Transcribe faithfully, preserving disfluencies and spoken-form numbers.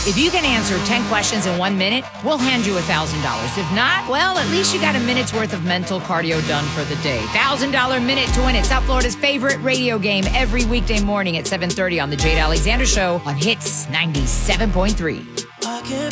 If you can answer ten questions in one minute, we'll hand you one thousand dollars. If not, well, at least you got a minute's worth of mental cardio done for the day. one thousand dollars minute to win it. South Florida's favorite radio game every weekday morning at seven thirty on The Jade Alexander Show on Hits ninety-seven point three. I can't